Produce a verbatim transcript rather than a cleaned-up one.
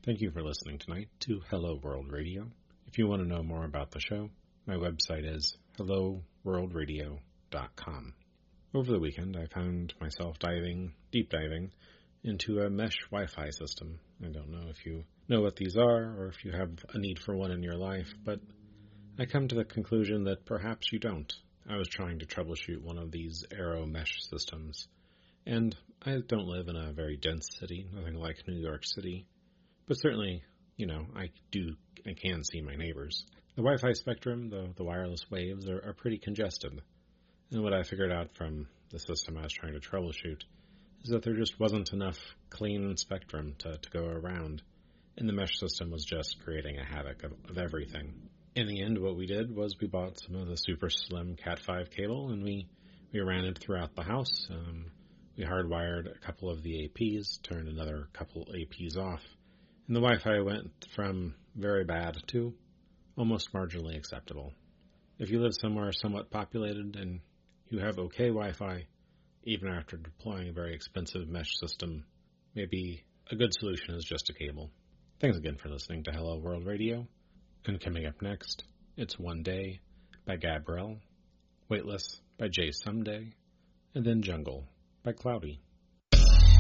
Thank you for listening tonight to Hello World Radio. If you want to know more about the show, my website is hello world radio dot com. Over the weekend, I found myself diving, deep diving, into a mesh Wi-Fi system. I don't know if you know what these are or if you have a need for one in your life, but I come to the conclusion that perhaps you don't. I was trying to troubleshoot one of these Aero mesh systems, and I don't live in a very dense city, nothing like New York City, but certainly, you know, I do, I can see my neighbors. The Wi-Fi spectrum, the, the wireless waves, are, are pretty congested, and what I figured out from the system I was trying to troubleshoot is that there just wasn't enough clean spectrum to, to go around, and the mesh system was just creating a havoc of, of everything. In the end, what we did was we bought some of the super slim cat five cable, and we, we ran it throughout the house. Um, we hardwired a couple of the A Ps, turned another couple A Ps off, and the Wi-Fi went from very bad to almost marginally acceptable. If you live somewhere somewhat populated and you have okay Wi-Fi, even after deploying a very expensive mesh system, maybe a good solution is just a cable. Thanks again for listening to Hello World Radio. And coming up next, it's One Day by Gabrielle, Weightless by Jay Someday, and then Jungle by Cloudy.